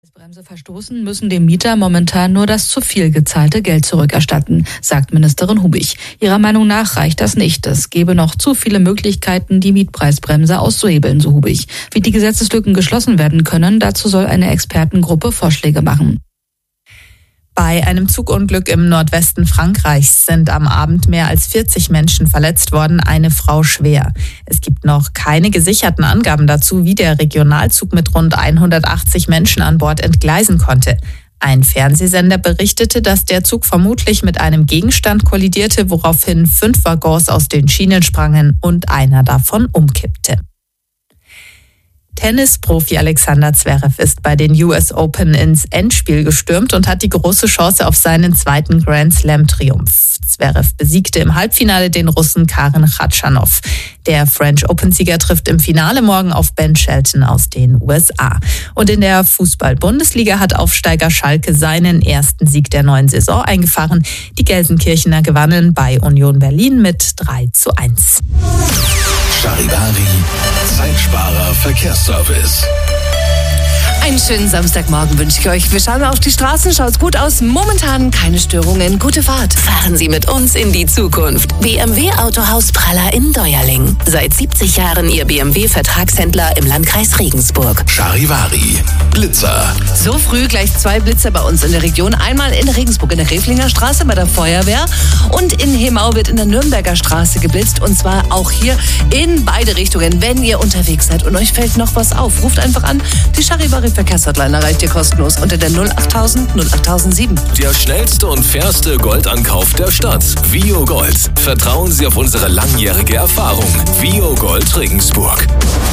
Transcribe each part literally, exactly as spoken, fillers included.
Bremse verstoßen, müssen dem Mieter momentan nur das zu viel gezahlte Geld zurückerstatten, sagt Ministerin Hubig. Ihrer Meinung nach reicht das nicht. Es gebe noch zu viele Möglichkeiten, die Mietpreisbremse auszuhebeln, so Hubig. Wie die Gesetzeslücken geschlossen werden können, dazu soll eine Expertengruppe Vorschläge machen. Bei einem Zugunglück im Nordwesten Frankreichs sind am Abend mehr als vierzig Menschen verletzt worden, eine Frau schwer. Es gibt noch keine gesicherten Angaben dazu, wie der Regionalzug mit rund hundertachtzig Menschen an Bord entgleisen konnte. Ein Fernsehsender berichtete, dass der Zug vermutlich mit einem Gegenstand kollidierte, woraufhin fünf Waggons aus den Schienen sprangen und einer davon umkippte. Tennisprofi Alexander Zverev ist bei den U S Open ins Endspiel gestürmt und hat die große Chance auf seinen zweiten Grand Slam-Triumph. Zverev besiegte im Halbfinale den Russen Karen Khachanov. Der French Open-Sieger trifft im Finale morgen auf Ben Shelton aus den U S A. Und in der Fußball-Bundesliga hat Aufsteiger Schalke seinen ersten Sieg der neuen Saison eingefahren. Die Gelsenkirchener gewannen bei Union Berlin mit drei zu eins. Charivari, Zeitsparer Verkehrsservice. Einen schönen Samstagmorgen wünsche ich euch. Wir schauen auf die Straßen, schaut's gut aus. Momentan keine Störungen. Gute Fahrt. Fahren Sie mit uns in die Zukunft. B M W Autohaus Praller in Deuerling. Seit siebzig Jahren Ihr B M W-Vertragshändler im Landkreis Regensburg. Charivari, Blitzer. So früh gleich zwei Blitzer bei uns in der Region. Einmal in Regensburg in der Revlinger Straße bei der Feuerwehr und in Hemau wird in der Nürnberger Straße geblitzt. Und zwar auch hier in beide Richtungen. Wenn ihr unterwegs seid und euch fällt noch was auf, ruft einfach an. Die Charivari Verkehrshotline erreicht ihr kostenlos unter der null achttausend null achttausendsieben. Der schnellste und fairste Goldankauf der Stadt. Vio Gold. Vertrauen Sie auf unsere langjährige Erfahrung. Vio Gold Regensburg.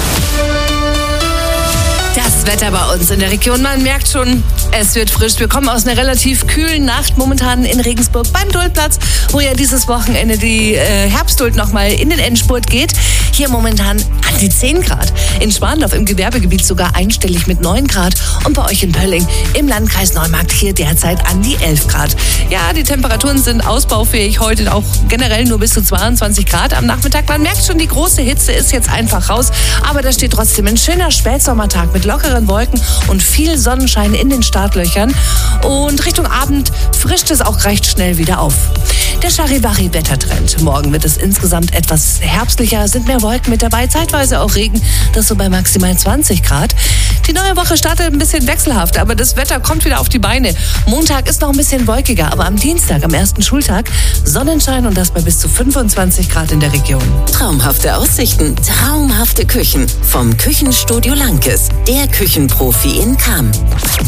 Das Wetter bei uns in der Region, man merkt schon, es wird frisch. Wir kommen aus einer relativ kühlen Nacht momentan in Regensburg beim Duldplatz, wo ja dieses Wochenende die äh, Herbstduld nochmal in den Endspurt geht. Hier momentan an die zehn Grad. In Schwandorf im Gewerbegebiet sogar einstellig mit neun Grad. Und bei euch in Pölling im Landkreis Neumarkt hier derzeit an die elf Grad. Ja, die Temperaturen sind ausbaufähig. Heute auch generell nur bis zu zweiundzwanzig Grad am Nachmittag. Man merkt schon, die große Hitze ist jetzt einfach raus. Aber da steht trotzdem ein schöner Spätsommertag mit lockeren Wolken und viel Sonnenschein in den Startlöchern. Und Richtung Abend frischt es auch recht schnell wieder auf. Der Charivari-Wettertrend. Morgen wird es insgesamt etwas herbstlicher, sind mehr Wolken mit dabei, zeitweise auch Regen, das so bei maximal zwanzig Grad. Die neue Woche startet ein bisschen wechselhaft, aber das Wetter kommt wieder auf die Beine. Montag ist noch ein bisschen wolkiger, aber am Dienstag, am ersten Schultag, Sonnenschein und das bei bis zu fünfundzwanzig Grad in der Region. Traumhafte Aussichten, traumhafte Küchen. Vom Küchenstudio Lankes, der Küchenprofi in Cham.